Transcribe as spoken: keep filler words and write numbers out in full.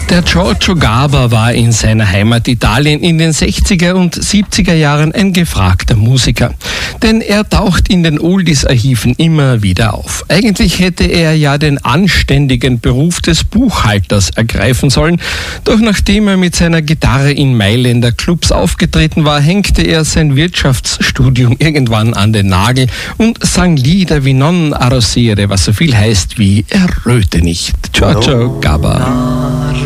Der Giorgio Gaber war in seiner Heimat Italien in den sechziger und siebziger Jahren ein gefragter Musiker. Denn er taucht in den Oldies-Archiven immer wieder auf. Eigentlich hätte er ja den anständigen Beruf des Buchhalters ergreifen sollen. Doch nachdem er mit seiner Gitarre in Mailänder Clubs aufgetreten war, hängte er sein Wirtschaftsstudium irgendwann an den Nagel und sang Lieder wie Non arrossire, was so viel heißt wie Erröte nicht. Giorgio Gaber.